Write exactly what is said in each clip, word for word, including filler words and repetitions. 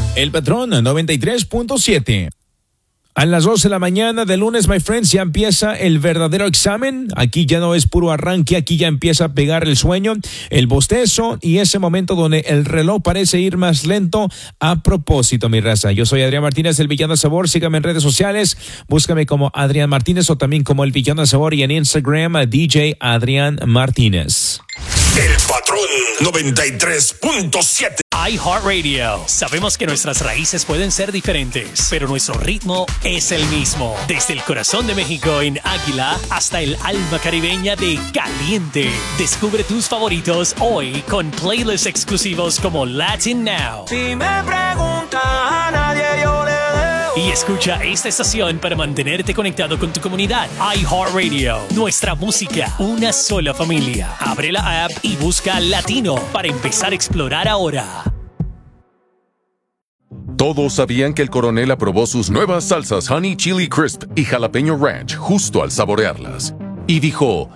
El Patrón noventa y tres punto siete. A las doce de la mañana de lunes, my friends, ya empieza el verdadero examen. Aquí ya no es puro arranque, aquí ya empieza a pegar el sueño, el bostezo y ese momento donde el reloj parece ir más lento a propósito, mi raza. Yo soy Adrián Martínez, el Villano de Sabor. Sígame en redes sociales, búscame como Adrián Martínez o también como el Villano de Sabor y en Instagram D J Adrián Martínez. El Patrón noventa y tres punto siete. iHeartRadio. Sabemos que nuestras raíces pueden ser diferentes, pero nuestro ritmo es el mismo. Desde el corazón de México en Águila hasta el alma caribeña de Caliente. Descubre tus favoritos hoy con playlists exclusivos como Latin Now. Si me preguntas a nadie yo le dejo. Y escucha esta estación para mantenerte conectado con tu comunidad. iHeartRadio. Nuestra música, una sola familia. Abre la app y busca Latino para empezar a explorar ahora. Todos sabían que el coronel aprobó sus nuevas salsas Honey Chili Crisp y Jalapeño Ranch justo al saborearlas. Y dijo...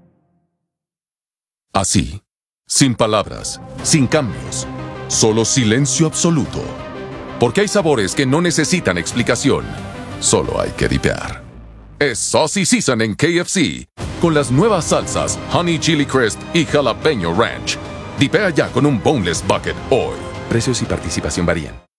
así, sin palabras, sin cambios, solo silencio absoluto. Porque hay sabores que no necesitan explicación, solo hay que dipear. Es Saucy Season en K F C, con las nuevas salsas Honey Chili Crisp y Jalapeño Ranch. Dipea ya con un Boneless Bucket hoy. Precios y participación varían.